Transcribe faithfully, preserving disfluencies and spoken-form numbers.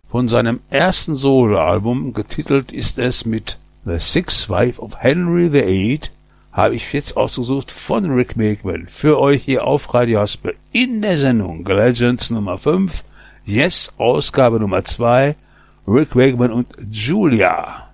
Von seinem ersten Soloalbum, getitelt ist es mit The Sixth Wife of Henry the Eighth, habe ich jetzt ausgesucht von Rick Wakeman für euch hier auf Radio Haspel in der Sendung Legends Nummer fünf, Yes, Ausgabe Nummer zwei, Rick Wakeman und Julia.